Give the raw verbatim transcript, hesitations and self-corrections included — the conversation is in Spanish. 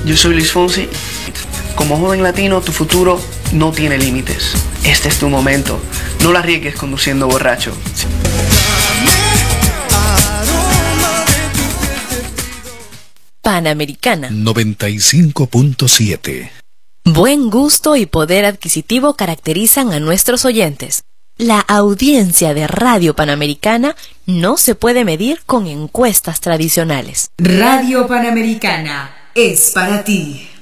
Yo soy Luis Fonsi. Como joven latino, tu futuro no tiene límites. Este es tu momento. No la arriesgues conduciendo borracho. Panamericana noventa y cinco punto siete. Buen gusto y poder adquisitivo caracterizan a nuestros oyentes. La audiencia de Radio Panamericana no se puede medir con encuestas tradicionales. Radio Panamericana es para ti.